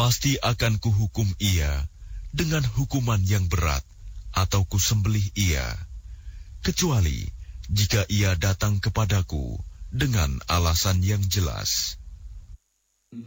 pasti akan kuhukum ia dengan hukuman yang berat atau kusembelih ia, kecuali jika ia datang kepadaku dengan alasan yang jelas.